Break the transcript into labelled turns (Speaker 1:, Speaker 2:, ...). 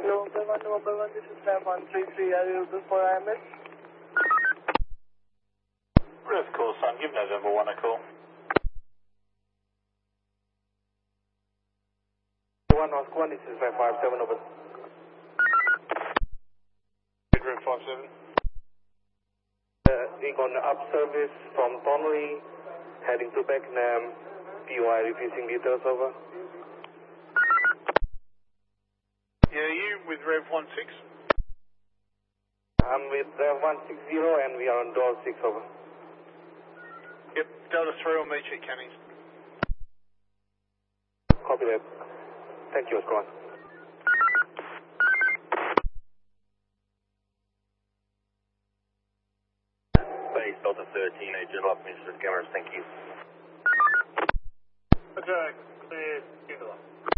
Speaker 1: November 1, this is 5133. Are you able for IMS?
Speaker 2: Of course, son. Give November 1 a call.
Speaker 3: 1 Oscar 1, this is 557 over.
Speaker 2: Room 57.
Speaker 3: We're on up service from Tonley, heading to Beckenham. POI refusing details over.
Speaker 2: Yeah, you with Rev 16?
Speaker 3: I'm with 160 and we are on door 6 over.
Speaker 2: Yep, Delta 3 will meet you at Cannings.
Speaker 3: Copy that. Thank you, Oscar 1. Base Delta 13, Agent Lock, Mr. Cameras, thank you.
Speaker 2: Okay, clear,